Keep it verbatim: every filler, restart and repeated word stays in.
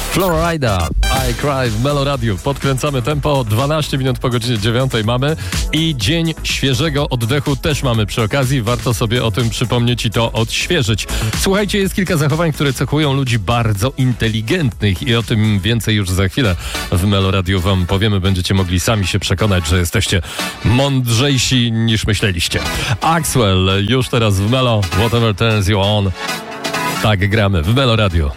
Florida, I Cry w Melo Radio. Podkręcamy tempo, dwanaście minut po godzinie dziewiątej mamy i dzień świeżego oddechu też mamy przy okazji. Warto sobie o tym przypomnieć i to odświeżyć. Słuchajcie, jest kilka zachowań, które cechują ludzi bardzo inteligentnych i o tym więcej już za chwilę w Melo Radio wam powiemy. Będziecie mogli sami się przekonać, że jesteście mądrzejsi niż myśleliście. Axwell już teraz w Melo, Whatever Turns You On. Tak gramy w Melo Radio.